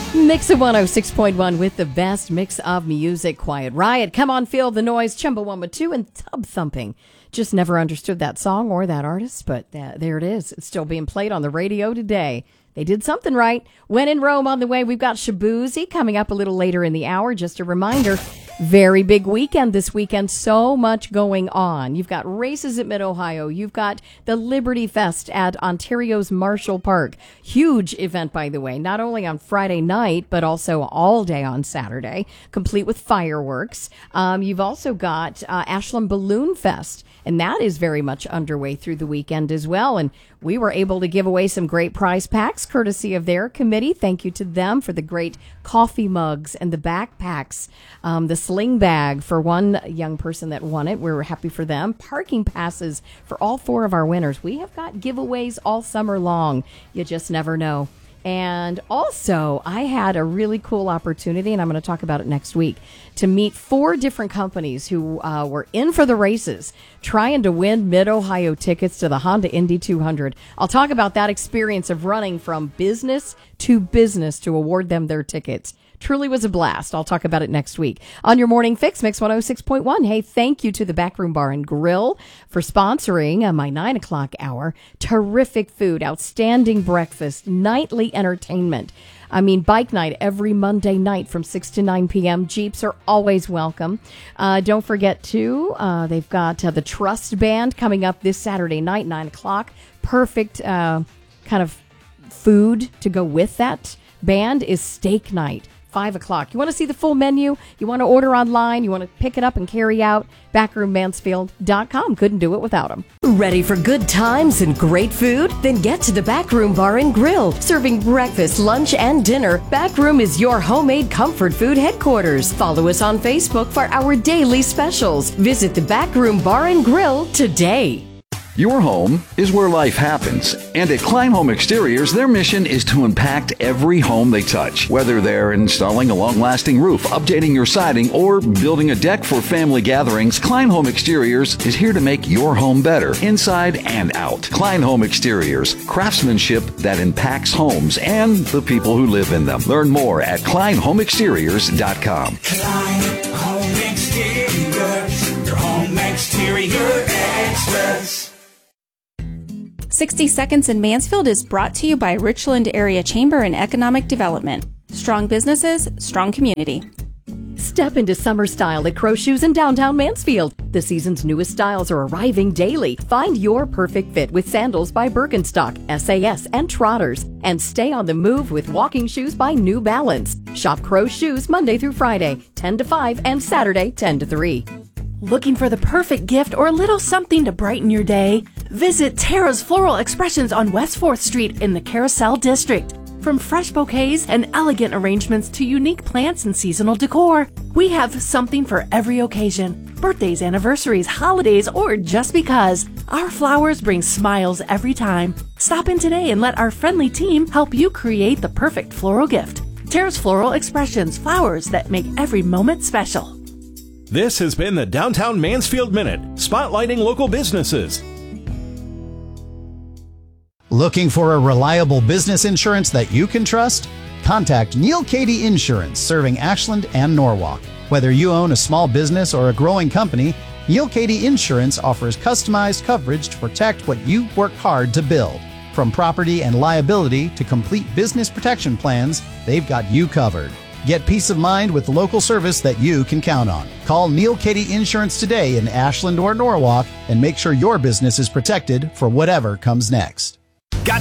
Mix of 106.1 with the best mix of music. Quiet Riot, Come On Feel the Noise, Chumbawamba 2, and Tub Thumping. Just never understood that song or that artist, but there it is. It's still being played on the radio today. They did something right. When in Rome on the way, we've got Shabuzi coming up a little later in the hour. Just a reminder, very big weekend this weekend. So much going on. You've got races at Mid-Ohio. You've got the Liberty Fest at Ontario's Marshall Park. Huge event, by the way, not only on Friday night, but also all day on Saturday, complete with fireworks. You've also got Ashland Balloon Fest, and that is very much underway through the weekend as well. And we were able to give away some great prize packs courtesy of their committee. Thank you to them for the great coffee mugs and the backpacks, the sling bag for one young person that won it. We were happy for them. Parking passes for all 4 of our winners. We have got giveaways all summer long. You just never know. And also, I had a really cool opportunity, and I'm going to talk about it next week, to meet 4 different companies who were in for the races, trying to win Mid-Ohio tickets to the Honda Indy 200. I'll talk about that experience of running from business to award them their tickets. Truly was a blast. I'll talk about it next week. On your Morning Fix, Mix 106.1. Hey, thank you to the Backroom Bar and Grill for sponsoring my 9 o'clock hour. Terrific food, outstanding breakfast, nightly entertainment. I mean, bike night every Monday night from 6 to 9 p.m. Jeeps are always welcome. Don't forget, too, they've got the Trust Band coming up this Saturday night, 9 o'clock. Perfect kind of food to go with that band is steak night. 5 o'clock. You want to see the full menu? You want to order online? You want to pick it up and carry out? BackroomMansfield.com. Couldn't do it without them. Ready for good times and great food? Then get to the Backroom Bar and Grill. Serving breakfast, lunch, and dinner, Backroom is your homemade comfort food headquarters. Follow us on Facebook for our daily specials. Visit the Backroom Bar and Grill today. Your home is where life happens, and at Klein Home Exteriors, their mission is to impact every home they touch. Whether they're installing a long-lasting roof, updating your siding, or building a deck for family gatherings, Klein Home Exteriors is here to make your home better, inside and out. Klein Home Exteriors, craftsmanship that impacts homes and the people who live in them. Learn more at KleinHomeExteriors.com. Klein Home Exteriors, your home exterior experts. 60 Seconds in Mansfield is brought to you by Richland Area Chamber and Economic Development. Strong businesses, strong community. Step into summer style at Crow Shoes in downtown Mansfield. The season's newest styles are arriving daily. Find your perfect fit with sandals by Birkenstock, SAS, and Trotters. And stay on the move with walking shoes by New Balance. Shop Crow Shoes Monday through Friday, 10 to 5, and Saturday, 10 to 3. Looking for the perfect gift or a little something to brighten your day? Visit Tara's Floral Expressions on West 4th Street in the Carousel District. From fresh bouquets and elegant arrangements to unique plants and seasonal decor, we have something for every occasion. Birthdays, anniversaries, holidays, or just because. Our flowers bring smiles every time. Stop in today and let our friendly team help you create the perfect floral gift. Tara's Floral Expressions, flowers that make every moment special. This has been the Downtown Mansfield Minute, spotlighting local businesses. Looking for a reliable business insurance that you can trust? Contact Neil Cady Insurance, serving Ashland and Norwalk. Whether you own a small business or a growing company, Neil Cady Insurance offers customized coverage to protect what you work hard to build. From property and liability to complete business protection plans, they've got you covered. Get peace of mind with local service that you can count on. Call Neil Cady Insurance today in Ashland or Norwalk and make sure your business is protected for whatever comes next.